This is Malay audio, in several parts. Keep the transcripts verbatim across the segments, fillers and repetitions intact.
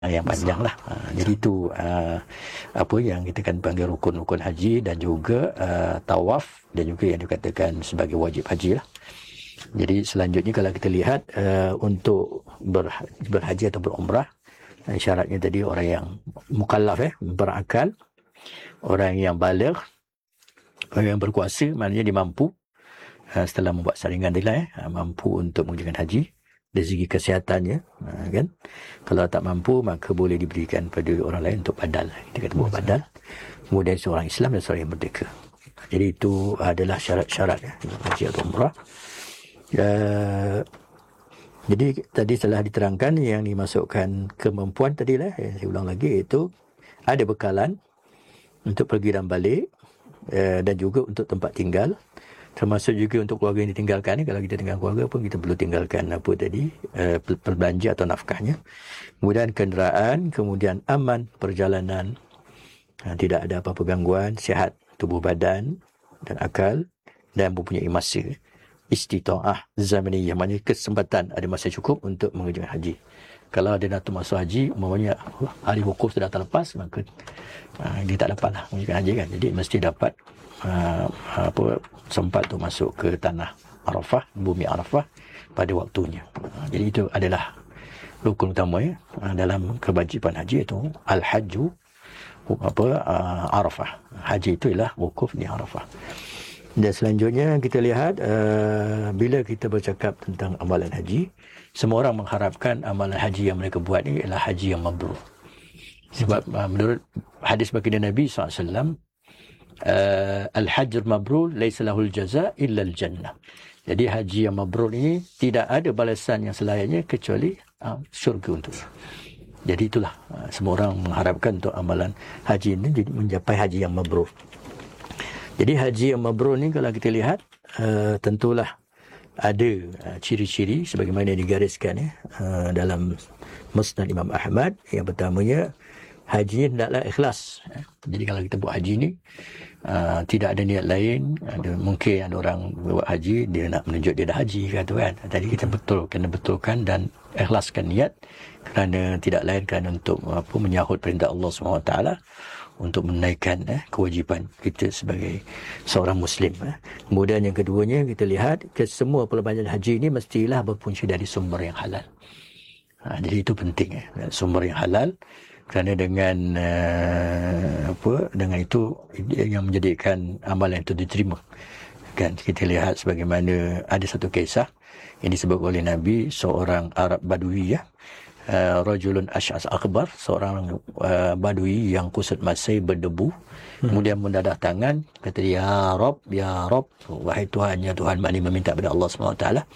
yang panjang lah. Ha, jadi itu uh, apa yang kita kan panggil rukun-rukun haji dan juga uh, tawaf dan juga yang dikatakan sebagai wajib haji lah. Jadi selanjutnya kalau kita lihat uh, untuk ber, berhaji atau berumrah, uh, syaratnya tadi orang yang mukallaf, eh, berakal, orang yang baligh, orang yang berkuasa, maknanya dia mampu uh, setelah membuat saringan tadi lah, eh, mampu untuk mengerjakan haji. Dari segi kesihatannya, kan, kalau tak mampu maka boleh diberikan pada orang lain untuk badal, kita kata buat badal. Kemudian seorang Islam dan seorang yang merdeka. Jadi itu adalah syarat-syarat ya, haji atau umrah. Uh, jadi tadi telah diterangkan yang dimasukkan kemampuan tadi lah, yang saya ulang lagi, iaitu ada bekalan untuk pergi dan balik, uh, dan juga untuk tempat tinggal. Termasuk juga untuk keluarga yang ditinggalkan ni. Kalau kita tinggal keluarga pun kita perlu tinggalkan apa tadi, uh, perbelanja atau nafkahnya. Kemudian kenderaan, kemudian aman perjalanan, uh, tidak ada apa-apa gangguan, sihat tubuh badan dan akal, dan mempunyai masa istita'ah zamaniyah, maknanya kesempatan, ada masa cukup untuk mengerjakan haji. Kalau ada nak masuk haji, umpamanya hari wukuf sudah terlepas, maka uh, dia tak dapat lah mengerjakan haji kan. Jadi mesti dapat uh, apa sempat tu masuk ke tanah Arafah, bumi Arafah pada waktunya. Uh, jadi itu adalah rukun utama ya, uh, dalam kewajiban haji, itu al-hajju apa uh, Arafah. Haji itu ialah wukuf di Arafah. Dan selanjutnya kita lihat uh, bila kita bercakap tentang amalan haji, semua orang mengharapkan amalan haji yang mereka buat ni ialah haji yang mabrur. Sebab uh, menurut hadis baginda Nabi sallallahu alaihi wasallam, uh, al-hajj mabrur laisa lahul jaza illa al-jannah. Jadi haji yang mabrur ini tidak ada balasan yang selayaknya kecuali uh, syurga untuknya. Jadi itulah uh, semua orang mengharapkan untuk amalan haji ini jadi mencapai haji yang mabrur. Jadi haji yang mabrur ni kalau kita lihat uh, tentulah ada uh, ciri-ciri sebagaimana yang digariskan ya, uh, dalam Musnad Imam Ahmad. Yang pertamanya, haji hendaklah ikhlas. Jadi kalau kita buat haji ni uh, tidak ada niat lain. Ada, mungkin ada orang buat haji dia nak menunjuk dia dah haji kata kan. Tadi kita betul kena betulkan dan ikhlaskan niat kerana tidak lain kerana untuk apa menyahut perintah Allah subhanahu wa taala, untuk menaikkan eh, kewajipan kita sebagai seorang Muslim. Eh. Kemudian yang keduanya kita lihat ke semua perbelanjaan haji ini mestilah berpunca dari sumber yang halal. Ha, jadi itu penting, eh, sumber yang halal, kerana dengan uh, apa dengan itu yang menjadikan amalan itu diterima. Kan kita lihat sebagaimana ada satu kisah yang disebut oleh Nabi, seorang Arab Badui ya. Uh, rajulun asy'as akbar, seorang uh, badui yang kusut masai berdebu, hmm. kemudian mendadah tangan, kata dia, ya Rob, ya Rob, wahai Tuhan, ya Tuhan, maknanya meminta kepada Allah subhanahu wa taala.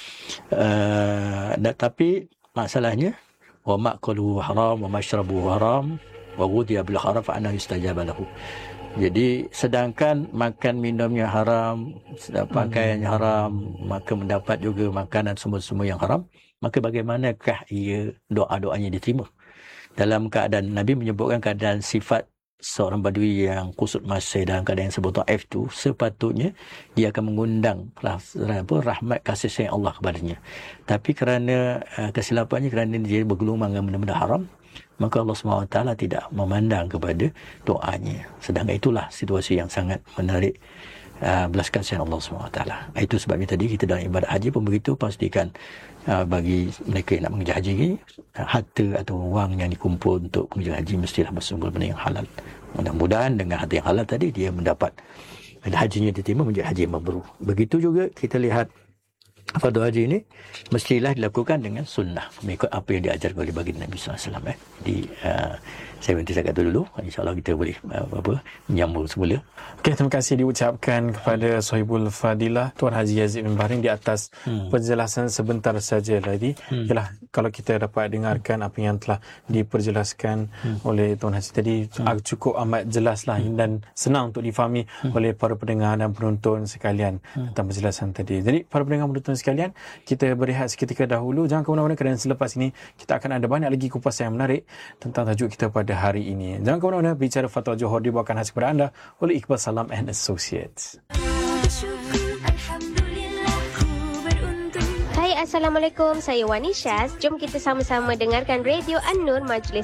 Uh, tapi masalahnya, wa ma'kuluhu haram wa mashrabuhu haram wa ghudiya bil haram fa anna yustajaba lahu. Jadi sedangkan makan minumnya haram, pakaiannya haram, maka mendapat juga makanan semua-semua yang haram, maka bagaimanakah ia doa-doanya diterima? Dalam keadaan Nabi menyebutkan keadaan sifat seorang badui yang kusut masai dalam keadaan yang sebut taif tu, sepatutnya dia akan mengundang apa, rahmat kasih sayang Allah kepadanya. Tapi kerana uh, kesilapannya, kerana dia bergelumang dengan benda-benda haram, maka Allah subhanahu wa taala tidak memandang kepada doanya. Sedangkan itulah situasi yang sangat menarik uh, belas kasihan Allah subhanahu wa taala. Itu sebabnya tadi kita dalam ibadat haji pun begitu, pastikan uh, bagi mereka yang nak mengerjakan haji ini, uh, harta atau wang yang dikumpul untuk mengerjakan haji mestilah bersumber benda yang halal. Mudah-mudahan dengan harta yang halal tadi dia mendapat hajinya diterima menjadi haji yang mabrur. Begitu juga kita lihat fardu haji ini mestilah dilakukan dengan sunnah, mengikut apa yang diajarkan oleh baginda Nabi sallallahu alaihi wasallam. Eh. Di uh, saya berhenti setakat itu dulu. InsyaAllah kita boleh uh, apa menyambung semula. Okay, terima kasih diucapkan kepada Sohibul Fadilah Tuan Haji Yazid bin Bahrin di atas hmm. penjelasan sebentar saja tadi. Hmm. Yalah, kalau kita dapat dengarkan apa yang telah diperjelaskan hmm. oleh Tuan Haji tadi, hmm. cukup amat jelaslah hmm. dan senang untuk difahami hmm. oleh para pendengar dan penonton sekalian hmm. tentang penjelasan tadi. Jadi para pendengar penonton sekalian, kita berehat seketika dahulu. Jangan ke mana-mana kerana selepas ini kita akan ada banyak lagi kupasan yang menarik tentang tajuk kita pada hari ini. Jangan ke mana-mana, bicara Fatwa Johor dibawakan khas kepada anda oleh Iqbal Salam and Associates. Hai, Assalamualaikum. Saya Wani Syaz. Jom kita sama-sama dengarkan Radio An-Nur, Majlis